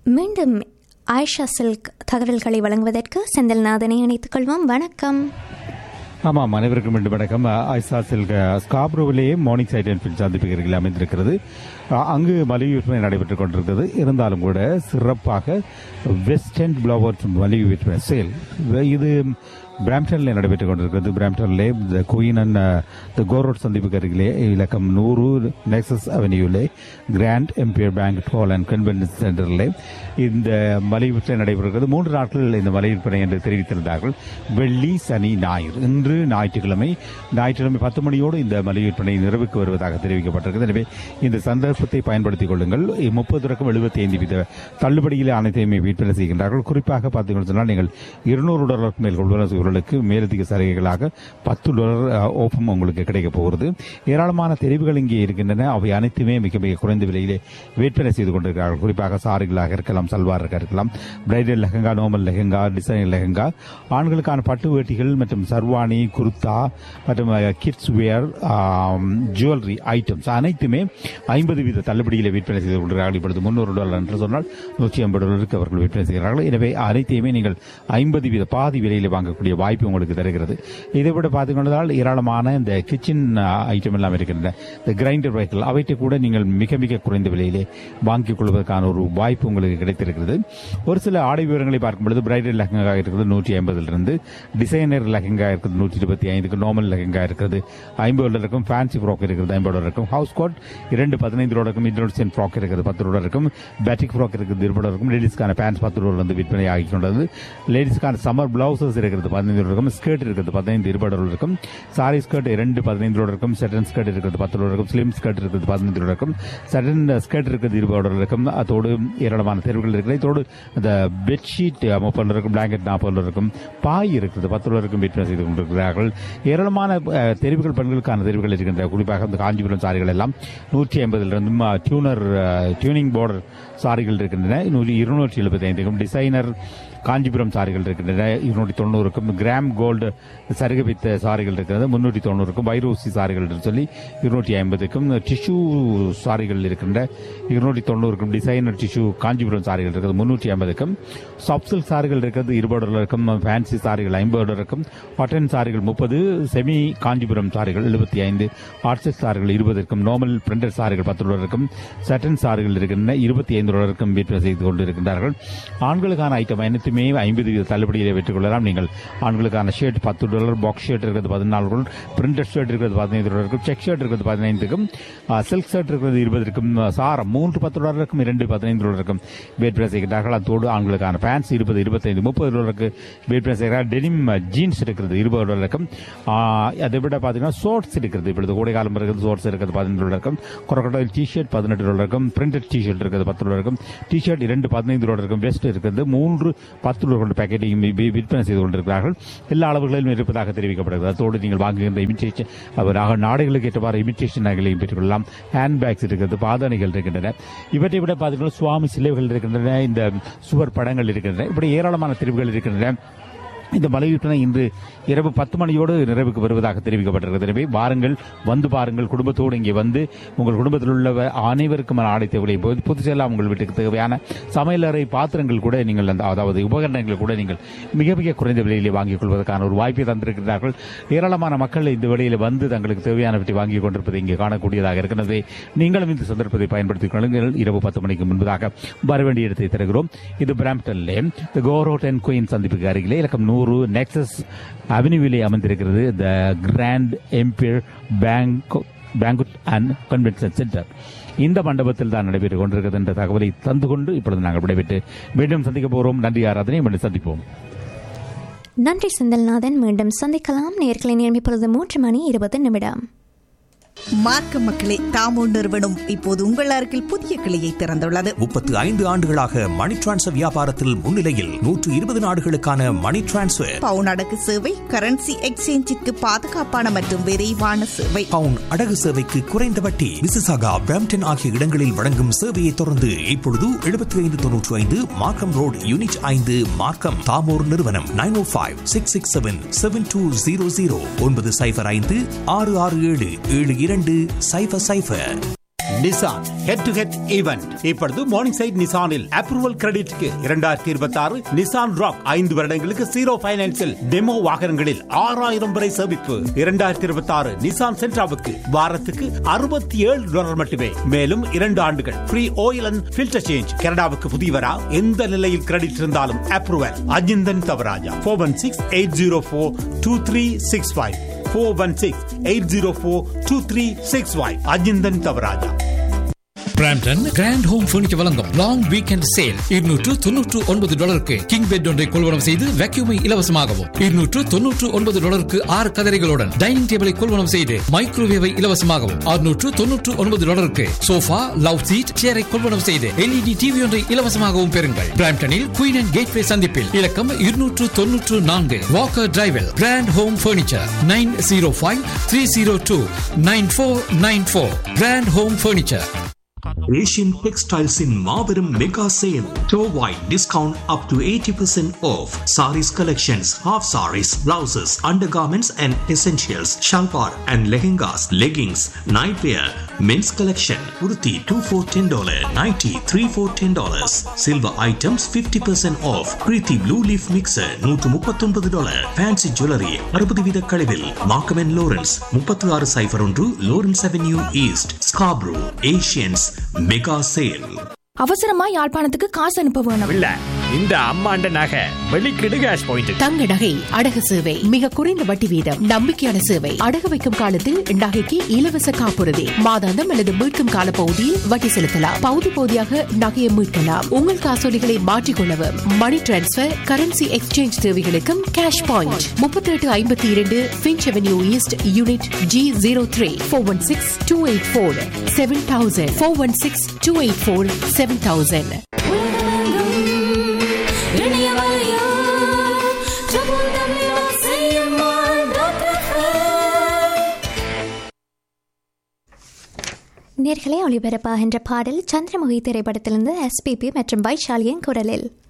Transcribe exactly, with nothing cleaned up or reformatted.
மீண்டும் ஆயிஷா சில்க் தகவல்களை வழங்குவதற்கு செந்தில்நாதனை இணைத்துக் கொள்வோம். வணக்கம். ஆமாம், அனைவருக்கும் மீண்டும் வணக்கம். Ayesha silk ஸ்காப்ரோவிலேயே morning side Enfield சந்திப்புகளில் அமைந்திருக்கிறது. அங்கு மலிவு விற்பனை நடைபெற்றுக் கொண்டிருக்கிறது. இருந்தாலும் கூட சிறப்பாக வெஸ்ட் எண்ட் பிளவர்ஸ் மலிவு விற்பனை சேல் இது பிராம்டனில் நடைபெற்றுக் கொண்டிருக்கிறது. பிராம்டனிலே த குயின் அண்ட் த கோரோட் சந்திப்புக்கு அருகிலே இலக்கம் நூறு nexus அவென்யூலே grand Empire bank hall and convention சென்டரில் இந்த மலிவு விற்பனை நடைபெறுகிறது. மூன்று நாட்கள் இந்த மலிவு விற்பனை என்று தெரிவித்திருந்தார்கள். வெள்ளி, சனி, ஞாயிறு. இன்று ஞாயிற்றுக்கிழமை ஞாயிற்றுக்கிழமை பத்து மணியோடு இந்த மலிவு விற்பனை நிறைவுக்கு வருவதாக தெரிவிக்கப்பட்டிருக்கிறது. எனவே இந்த சந்தர்ப்பத்தை பயன்படுத்திக் கொள்ளுங்கள். முப்பது தொடக்கம் எழுபத்தி ஐந்து வீத தள்ளுபடியில் அனைத்தையுமே விற்பனை செய்கின்றார்கள். குறிப்பாக பார்த்தீங்கன்னு சொன்னால் நீங்கள் இருநூறு டாலருக்கு மேல் கொள்வன மேலதிக சலுகைகளாக பத்து டாலர் ஓப்பம் உங்களுக்கு கிடைக்கப் போகிறது. ஏராளமான தெரிவுகள் இங்கே இருக்கின்றன. அவை அனைத்துமே மிக மிக குறைந்த விலையிலே விற்பனை செய்து கொண்டிருக்கிறார்கள். குறிப்பாக சாரிகளாக இருக்கலாம், சல்வாராக இருக்கலாம், bridal lehenga, normal lehenga, design lehenga, ஆண்களுக்கான பட்டு வேட்டிகள் மற்றும் சர்வானி, குர்தா மற்றும் கிட்ஸ் வேர், ஜுவல்லரி ஐட்டம்ஸ் அனைத்துமே ஐம்பது வீத தள்ளுபடியில் விற்பனை செய்து கொண்டிருக்கிறார்கள். இப்பொழுது முன்னூறு டாலர் என்று சொன்னால் நூற்றி ஐம்பது டாலருக்கு அவர்கள் விற்பனை செய்கிறார்கள். எனவே அனைத்தையுமே நீங்கள் ஐம்பது வீத பாதி விலையில் வாங்கக்கூடிய வாய்ப்பு உங்களுக்கு தருகிறது. இதை விட பார்த்துக்கொண்டால் ஏராளமான இந்த கிச்சன் ஐட்டம் எல்லாம் இருக்கின்றன. இந்த கிரைண்டர் வைக்கல் அவற்றை கூட நீங்கள் மிக மிக குறைந்த விலையிலே வாங்கிக் கொள்வதற்கான ஒரு வாய்ப்பு உங்களுக்கு கிடைத்திருக்கிறது. ஒரு சில ஆடை விவரங்களை பார்க்கும்பொழுது பிரைடல் லெஹங்கா இருக்கிறது நூற்றி ஐம்பதிலிருந்து, டிசைனர் லெஹங்கா இருக்கிறது நூற்றி இருபத்தி ஐந்துக்கு, நார்மல் லெஹங்கா இருக்கிறது ஐம்பது டாலர் இருக்கும், ஃபேன்சி ஃப்ராக் இருக்கிறது ஐம்பது டாலர் இருக்கும், ஹவுஸ் கோட் இரண்டு பதினைந்து டாலர் இருக்கும், இண்டோனேஷியன் ஃப்ராக் இருக்கிறது பத்து டாலர் இருக்கும், பேட்டிக் ஃப்ராக் இருக்கிறது இருபது டாலர் இருக்கும், லேடிஸ்க்கான பேண்ட்ஸ் பத்து டாலர் வந்து விற்பனை ஆகிக் கொண்டது, லேடிஸ்க்கான சம்மர் பிளவுசஸ் இருக்கிறது பதினைந்து இருக்கும், ஸ்கர்ட் இருக்கிறது பதினைந்து இருபது இருக்கும், சாரி ஸ்கர்ட் இரண்டு பதினைந்து இருக்கும், சட்டன் ஸ்கர்ட் இருக்கிறது பத்து இருக்கும், ஸ்லிம் ஸ்கர்ட் இருக்கிறது பதினைந்து இருக்கும், சட்டன் ஸ்கர்ட் இருக்கிறது இருபது இருக்கும். அதோடு ஏராளமான தேர்வுகள் இருக்கிறது. இதோடு அந்த பெட்ஷீட் முப்பது இருக்கும், பிளாங்கெட் நாற்பது இருக்கும், பாய் இருக்கிறது பத்து இருக்கும் விற்பனை செய்து கொண்டிருக்கிறார்கள். ஏராளமான தெரிவுகள் பெண்களுக்கான தெரிவுகள் இருக்கின்றன. குறிப்பாக இந்த காஞ்சிபுரம் சாரிகள் எல்லாம் நூற்றி ஐம்பதிலிருந்தும் டியூனர் டியூனிங் பார்டர் சாரிகள் இருக்கின்றன இருநூற்றி எழுபத்தி ஐந்துக்கும், டிசைனர் காஞ்சிபுரம் சாரிகள் இருக்கின்றன இருநூற்றி தொண்ணூறுக்கும், கிராம் கோல்டு சருகபித்த சாரிகள் இருக்கிறது முன்னூற்றி தொண்ணூறுக்கும், வைரோசி சாரிகள் சொல்லி இருநூற்றி ஐம்பதுக்கும், டிஷ்யூ சாரிகள் இருக்கின்ற இருநூற்றி தொண்ணூறுக்கும், டிசைனர் டிஷ்யூ காஞ்சிபுரம் சாரிகள் இருக்கிறது முன்னூற்றி ஐம்பதுக்கும், சாப்சில்க் சாரிகள் இருக்கிறது இருபது டாலருக்கும், ஃபேன்சி சாரிகள் ஐம்பது டாலருக்கும், காட்டன் சாரிகள் முப்பது, செமி காஞ்சிபுரம் சாரிகள் எழுபத்தி ஐந்து, ஆர்ட்சிக் சாரிகள் இருபதற்கும், நார்மல் பிரிண்டட் சாரிகள் பத்து டாலருக்கும், சட்டன் சாரிகள் இருக்கின்றன இருபத்தி ஐந்து டாலருக்கும் விற்பனை செய்து கொண்டிருக்கின்றார்கள். ஆண்களுக்கான ஐட்டம் அனைத்து ஐம்பது வீத தள்ளுபடியை பெற்றுக் கொள்ளலாம். நீங்கள் ஆண்களுக்கான ஷர்ட் பத்து டாலர், பாக்ஸ் ஷர்ட் இருக்கிறது பதினாலு டாலர், பிரிண்டட் ஷர்ட் இருக்கிறது பதினைந்து டாலருக்கும், செக் ஷர்ட் இருக்கிறது பதினைந்துக்கும், சில்க் ஷர்ட் இருக்கிறது இருபதுக்கும், சாரம் மூன்று பத்து டாலருக்கும், இரண்டு பதினைந்து டாலருக்கும் விற்பனை செய்கிறார்கள். அதோடு ஆண்களுக்கான பேண்ட்ஸ் இருபது இருபத்தைந்து முப்பது டாலருக்கு விற்பனை செய்கிறார்கள். டெனிம் ஜீன்ஸ் இருக்கிறது இருபது டாலருக்கும். அதை விட பார்த்தீங்கன்னா ஷோர்ட்ஸ் இருக்கிறது இப்பொழுது கோடை காலம் இருக்கிறது, ஷோர்ட்ஸ் இருக்கிறது பதினெட்டு டாலருக்கும், கொரக்கோடைல் டிஷர்ட் பதினெட்டு டாலருக்கும், பிரிண்டட் டிஷர்ட் இருக்கிறது பத்து டாலருக்கும், டிஷர்ட் இரண்டு பதினைந்து டாலருக்கும், வெஸ்ட் இருக்கிறது மூன்று பத்து டாலர் பேக்கெட்டையும் விற்பனை செய்து கொண்டிருக்கிறார்கள். எல்லா அளவுகளிலும் இருப்பதாக தெரிவிக்கப்படுகிறது. அதோடு நீங்கள் வாங்குகின்ற இமிட்டேஷன் நாடுகளுக்கு ஏற்றவாறு இமிட்டேஷன் நகைகளையும் பெற்றுக்கொள்ளலாம். ஹேண்ட்பேக்ஸ் இருக்கிறது, பாதணிகள் இருக்கின்றன. இவற்றை விட பார்த்தீங்கன்னா சுவாமி சிலைகள் இருக்கின்றன, இந்த சுவர் படங்கள் இருக்கின்றன. இப்படி ஏராளமான தெரிவுகள் இருக்கின்றன. இந்த மலிவு விற்பனை இன்று இரவு பத்து மணியோடு நிறைவுக்கு வருவதாக தெரிவிக்கப்பட்டிருக்கிறது. எனவே வாருங்கள், வந்து பாருங்கள், குடும்பத்தோடு இங்கே வந்து உங்கள் குடும்பத்தில் உள்ள அனைவருக்கும் ஆடை தேவையை புதுச்சேரியில் உங்கள் வீட்டுக்கு தேவையான சமையலறை பாத்திரங்கள் கூட நீங்கள் அதாவது உபகரணங்கள் கூட நீங்கள் மிக மிக குறைந்த விலையிலே வாங்கிக் கொள்வதற்கான ஒரு வாய்ப்பை தந்திருக்கிறார்கள். ஏராளமான மக்கள் இந்த விலையில் வந்து தங்களுக்கு தேவையானவற்றை வாங்கிக் கொண்டிருப்பதை இங்கே காணக்கூடியதாக இருக்கிறது. நீங்களும் இந்த சந்தர்ப்பத்தை பயன்படுத்திக் கொள்ளுங்கள். இரவு பத்து மணிக்கு முன்பதாக வர வேண்டிய இடத்தை தருகிறோம். இது பிராம்டனிலே கோரோட் அண்ட் குயின் சந்திப்புக்கு அருகிலே இலக்கம் நூறு நெக்ஸஸ் அவென்யூவிலே அமைந்திருக்கிறது த grand Empire bank banquet and convention centre. இந்த மண்டபத்தில் தான் நடைபெற்றுக் கொண்டிருக்கிறது என்ற தகவலை தந்து கொண்டு இப்பொழுது நாங்கள் விடைபெற்று மீண்டும் சந்திக்க போகிறோம். நன்றி ஆராதனை, மீண்டும் சந்திப்போம். நன்றி செந்தில்நாதன். மீண்டும் சந்திக்கலாம். நேர்களை நேரம் இப்பொழுது மூன்று மணி இருபது நிமிடம். மார்க்க மக்களே, தாமோ நிறுவனம் இப்போது உங்கள் அருகில் புதிய கிளையை திறந்துள்ளது. முப்பத்து ஐந்து ஆண்டுகளாக மணி டிரான்ஸ்ஃபர் வியாபாரத்தில் முன்னிலையில் நூற்று இருபது நாடுகளுக்கான மணி டிரான்ஸ்ஃபர், பவுன் அடகு சேவை, கரன்சி எக்ஸ்சேஞ்சிற்கு பாதுகாப்பான மற்றும் விரைவான சேவை, பவுன் அடகு சேவைக்கு குறைந்த வட்டி, மிசிசாகா, பிரம்டன் ஆகிய இடங்களில் வழங்கும் சேவையை தொடர்ந்து இப்பொழுது எழுபத்தி ஐந்து தொன்னூற்றி ஐந்து மார்க்கம் ரோடு யூனிட் ஐந்து மார்க்கம். தாமோர் நிறுவனம் நைன் ஓ five six six seven seven two zero zero ஒன்பது சைபர் ஐந்து ஆறு ஆறு ஏழு ஏழு இரண்டு சைபர் சைபர். Nissan head to head event இப்பொழுது மார்னிங் சைட் நிசானில் அப்ரூவல் கிரெடிட்க்கு இரண்டாயிரத்தி இருபத்தி ஆறு நிசான் ராக் ஐந்து வருடங்களுக்கு ஜீரோ பைனான்சில் டெமோ வாகனங்களில் ஆறாயிரம் வரை சேமிப்பு. இரண்டாயிரத்தி இருபத்தி ஆறு நிசான் சென்ட்ராவுக்கு வாரத்துக்கு அறுபத்தி ஏழு டாலர் மட்டுமே. மேலும் இரண்டு ஆண்டுகள் free oil and filter change. கனடாவுக்கு புதியவரா எந்த நிலையில் கிரெடிட் இருந்தாலும் approval. Ajinthan Thavaraja four one six eight zero four two three six five four one six eight zero four two three six five. Ajinthan Thavaraja. Brampton grand home furniture வழங்கும் long weekend sale. இருநூற்று தொன்னூற்று ஒன்பது டாலருக்கு king bed ஒன்றை கொள்வனம் செய்து வேக்யூமை இலவசமாகவும், இருநூற்று தொன்னூற்று ஒன்பது டாலருக்கு ஆறு கதரைகளுடன் டைனிங் டேபிளை கொள்வனம் செய்து மைக்ரோவேவை இலவசமாகவும், அறுநூற்று தொன்னூற்று ஒன்பது டாலருக்கு சோஃபா லவ் சீட் சேரை கொள்வனம் செய்து எல்இடி டிவி ஒன்றை இலவசமாகவும் பெறுங்கள். பிராம்டனில் குயின் அண்ட் கேட்வே சந்திப்பில் இலக்கம் இருநூற்று தொன்னூற்று நான்கு Walker டிரைவில் grand home furniture nine zero five three zero two nine four nine four. Grand home furniture. Asian Textiles in Marverum Mega Sale. Store-wide discount up to eighty percent off. Saris collections, half saris, blouses, undergarments and essentials, shalwar and lehengas, leggings, nightwear, men's collection, kurti two for ten dollars, nighty three for ten dollars. Silver items fifty percent off. Preeti Blue Leaf Mixer one thirty-nine dollars. Fancy jewelry sixty வீத கழிவில். Markham and Lawrence thirty-six oh one Lawrence Avenue East, Scarborough. Asians mega sale. அவசரமா யாழ்ப்பாணத்துக்கு காசு அனுப்ப வேணும். இல்ல, இந்த அம்மாண்ட நகை வெளிக்கிடு கேஷ் பாயிண்ட். தங்க நகை அடகு சேவை மிக குறைந்த வட்டி வீதம், நம்பிக்கையான சேவை. அடகு வைக்கும் காலத்தில் நகைக்கு இலவச காப்புறுதி, மாதாந்தம் அல்லது மீட்கும் கால பகுதியில் வட்டி செலுத்தலாம். பகுதி பகுதியாக நகையை மீட்கலாம். உங்கள் காசோலிகளை மாற்றிக்கொள்ளவும், மணி டிரான்ஸ்பர், கரன்சி எக்ஸ்சேஞ்ச் தேவைகளுக்கும் கேஷ் பாயிண்ட். முப்பத்தி எட்டு ஐம்பத்தி இரண்டு pinch avenue east unit G zero three four one six two eight four seven thousand four one six two eight four seven thousand. நேர்களே, ஒளிபரப்பாகின்ற பாடல் சந்திரமுகி திரைப்படத்திலிருந்து எஸ்பிபி மற்றும் வைஷாலியின் குரலில்.